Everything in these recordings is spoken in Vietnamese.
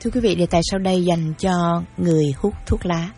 Thưa quý vị, đề tài sau đây dành cho người hút thuốc lá.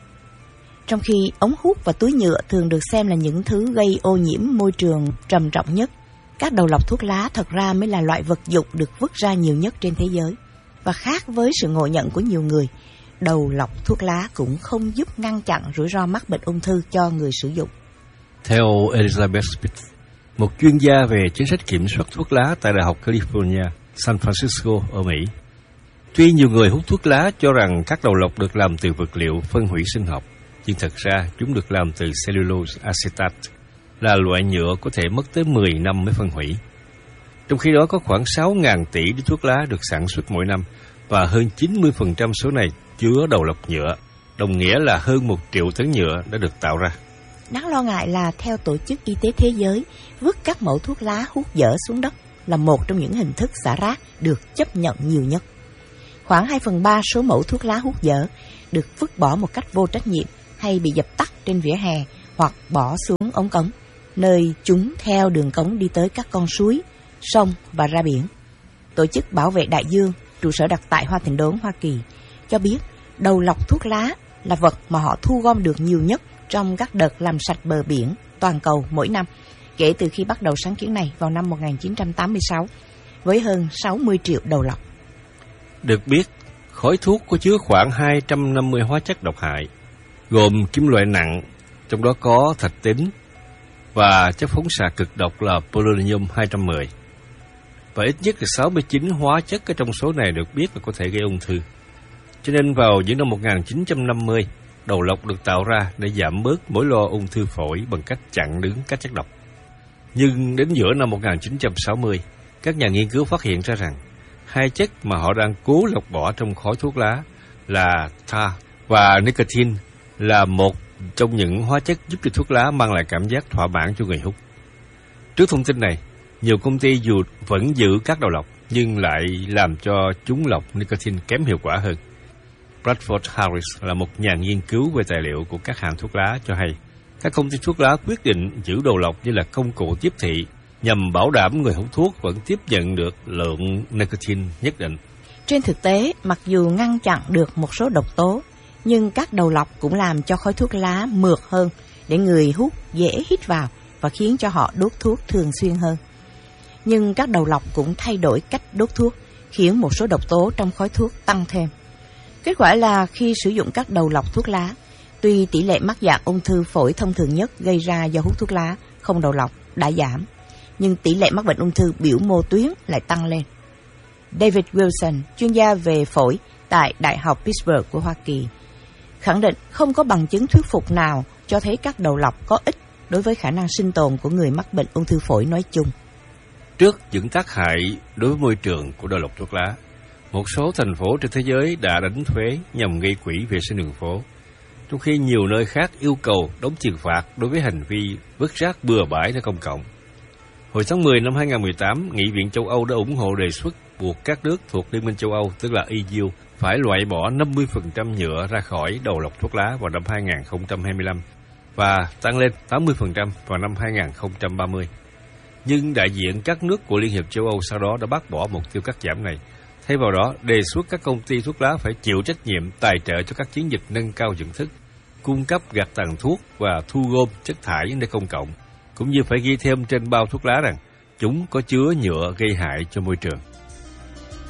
Trong khi ống hút và túi nhựa thường được xem là những thứ gây ô nhiễm môi trường trầm trọng nhất, các đầu lọc thuốc lá thật ra mới là loại vật dụng được vứt ra nhiều nhất trên thế giới. Và khác với sự ngộ nhận của nhiều người, đầu lọc thuốc lá cũng không giúp ngăn chặn rủi ro mắc bệnh ung thư cho người sử dụng. Theo Elizabeth Smith, một chuyên gia về chính sách kiểm soát thuốc lá tại Đại học California, San Francisco ở Mỹ, tuy nhiều người hút thuốc lá cho rằng các đầu lọc được làm từ vật liệu phân hủy sinh học, nhưng thật ra chúng được làm từ cellulose acetate, là loại nhựa có thể mất tới 10 năm mới phân hủy. Trong khi đó có khoảng 6.000 tỷ điếu thuốc lá được sản xuất mỗi năm, và hơn 90% số này chứa đầu lọc nhựa, đồng nghĩa là hơn 1 triệu tấn nhựa đã được tạo ra. Đáng lo ngại là theo Tổ chức Y tế Thế giới, vứt các mẩu thuốc lá hút dở xuống đất là một trong những hình thức xả rác được chấp nhận nhiều nhất. Khoảng 2/3 số mẫu thuốc lá hút dở được vứt bỏ một cách vô trách nhiệm hay bị dập tắt trên vỉa hè hoặc bỏ xuống ống cống, nơi chúng theo đường cống đi tới các con suối, sông và ra biển. Tổ chức Bảo vệ Đại dương, trụ sở đặt tại Hoa Thịnh Đốn, Hoa Kỳ, cho biết đầu lọc thuốc lá là vật mà họ thu gom được nhiều nhất trong các đợt làm sạch bờ biển toàn cầu mỗi năm, kể từ khi bắt đầu sáng kiến này vào năm 1986, với hơn 60 triệu đầu lọc. Được biết, khói thuốc có chứa khoảng 250 hóa chất độc hại, gồm kim loại nặng, trong đó có thạch tín, và chất phóng xạ cực độc là polonium-210. Và ít nhất là 69 hóa chất ở trong số này được biết là có thể gây ung thư. Cho nên vào những năm 1950, đầu lọc được tạo ra để giảm bớt mối lo ung thư phổi bằng cách chặn đứng các chất độc. Nhưng đến giữa năm 1960, các nhà nghiên cứu phát hiện ra rằng hai chất mà họ đang cố lọc bỏ trong khói thuốc lá là tar và nicotine là một trong những hóa chất giúp cho thuốc lá mang lại cảm giác thỏa mãn cho người hút. Trước thông tin này, nhiều công ty dù vẫn giữ các đầu lọc nhưng lại làm cho chúng lọc nicotine kém hiệu quả hơn. Bradford Harris là một nhà nghiên cứu về tài liệu của các hãng thuốc lá cho hay, các công ty thuốc lá quyết định giữ đầu lọc như là công cụ tiếp thị nhằm bảo đảm người hút thuốc vẫn tiếp nhận được lượng nicotine nhất định. Trên thực tế, mặc dù ngăn chặn được một số độc tố, nhưng các đầu lọc cũng làm cho khói thuốc lá mượt hơn để người hút dễ hít vào và khiến cho họ đốt thuốc thường xuyên hơn. Nhưng các đầu lọc cũng thay đổi cách đốt thuốc, khiến một số độc tố trong khói thuốc tăng thêm. Kết quả là khi sử dụng các đầu lọc thuốc lá, tuy tỷ lệ mắc dạng ung thư phổi thông thường nhất gây ra do hút thuốc lá không đầu lọc đã giảm, nhưng tỷ lệ mắc bệnh ung thư biểu mô tuyến lại tăng lên. David Wilson, chuyên gia về phổi tại Đại học Pittsburgh của Hoa Kỳ, khẳng định không có bằng chứng thuyết phục nào cho thấy các đầu lọc có ích đối với khả năng sinh tồn của người mắc bệnh ung thư phổi nói chung. Trước những tác hại đối với môi trường của đầu lọc thuốc lá, một số thành phố trên thế giới đã đánh thuế nhằm gây quỹ vệ sinh đường phố, trong khi nhiều nơi khác yêu cầu đóng tiền phạt đối với hành vi vứt rác bừa bãi nơi công cộng. Hồi tháng 10 năm 2018, Nghị viện châu Âu đã ủng hộ đề xuất buộc các nước thuộc Liên minh châu Âu, tức là EU, phải loại bỏ 50% nhựa ra khỏi đầu lọc thuốc lá vào năm 2025 và tăng lên 80% vào năm 2030. Nhưng đại diện các nước của Liên hiệp châu Âu sau đó đã bác bỏ mục tiêu cắt giảm này. Thay vào đó, đề xuất các công ty thuốc lá phải chịu trách nhiệm tài trợ cho các chiến dịch nâng cao nhận thức, cung cấp gạt tàn thuốc và thu gom chất thải nơi công cộng, cũng như phải ghi thêm trên bao thuốc lá rằng chúng có chứa nhựa gây hại cho môi trường.